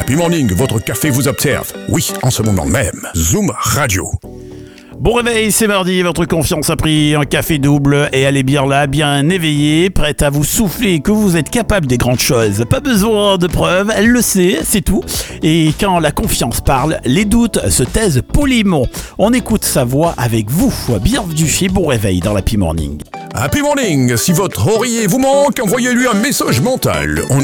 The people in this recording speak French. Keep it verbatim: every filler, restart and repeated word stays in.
Happy Morning, votre café vous observe. Oui, en ce moment même. Zoom Radio. Bon réveil, c'est mardi, votre confiance a pris un café double et elle est bien là, bien éveillée, prête à vous souffler que vous êtes capable des grandes choses. Pas besoin de preuves, elle le sait, c'est tout. Et quand la confiance parle, les doutes se taisent poliment. On écoute sa voix avec vous. Bienvenue chez Bon Réveil dans l'Happy Morning. Happy Morning, si votre oreiller vous manque, envoyez-lui un message mental. On